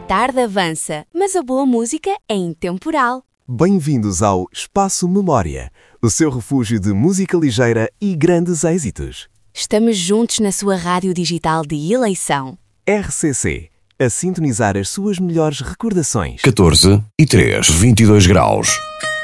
tarde avança, mas a boa música é intemporal. Bem-vindos ao Espaço Memória, o seu refúgio de música ligeira e grandes êxitos. Estamos juntos na sua rádio digital de eleição. RCC, a sintonizar as suas melhores recordações. 14 e 3, 22 graus.